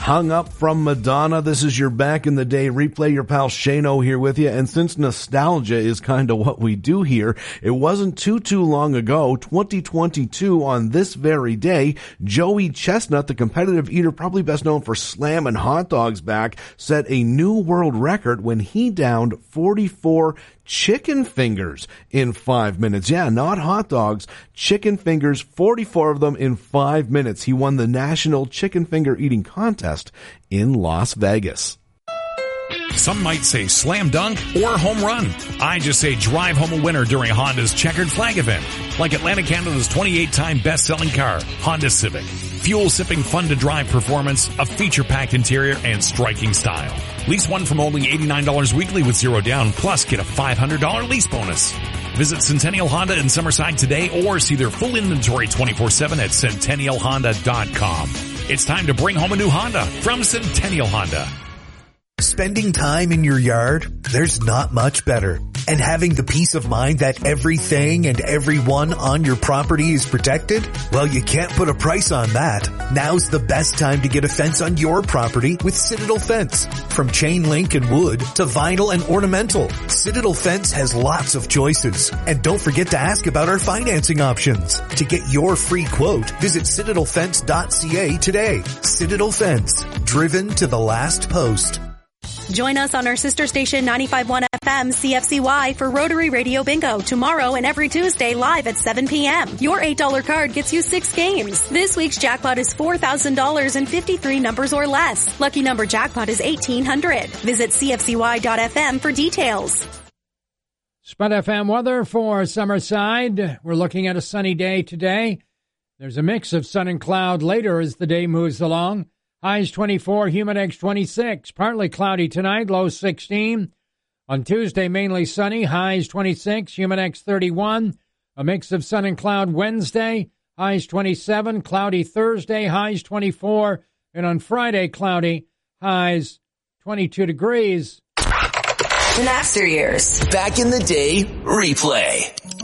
Hung Up from Madonna. This is your Back in the Day replay. Your pal Shano here with you. And since nostalgia is kind of what we do here, it wasn't too long ago, 2022, on this very day, Joey Chestnut, the competitive eater probably best known for slamming hot dogs back, set a new world record when he downed 44 chicken fingers in 5 minutes. Yeah, not hot dogs, chicken fingers, 44 of them in 5 minutes. He won the National Chicken Finger Eating Contest in Las Vegas. Some might say slam dunk or home run. I just say drive home a winner during Honda's Checkered Flag event. Like Atlantic Canada's 28-time best-selling car, Honda Civic. Fuel-sipping, fun-to-drive performance, a feature-packed interior, and striking style. Lease one from only $89 weekly with zero down, plus get a $500 lease bonus. Visit Centennial Honda in Summerside today or see their full inventory 24/7 at CentennialHonda.com. It's time to bring home a new Honda from Centennial Honda. Spending time in your yard, there's not much better. And having the peace of mind that everything and everyone on your property is protected? Well, you can't put a price on that. Now's the best time to get a fence on your property with Citadel Fence. From chain link and wood to vinyl and ornamental, Citadel Fence has lots of choices. And don't forget to ask about our financing options. To get your free quote, visit citadelfence.ca today. Citadel Fence, driven to the last post. Join us on our sister station 95.1 FM CFCY for Rotary Radio Bingo tomorrow and every Tuesday live at 7 p.m. Your $8 card gets you 6 games. This week's jackpot is $4,000 and 53 numbers or less. Lucky number jackpot is 1,800. Visit CFCY.FM for details. Spud FM weather for Summerside. We're looking at a sunny day today. There's a mix of sun and cloud later as the day moves along. Highs 24, Humidex 26. Partly cloudy tonight, low 16. On Tuesday, mainly sunny, highs 26, Humidex 31. A mix of sun and cloud Wednesday, highs 27. Cloudy Thursday, highs 24. And on Friday, cloudy, highs 22 degrees. The Napster years. Back in the Day replay.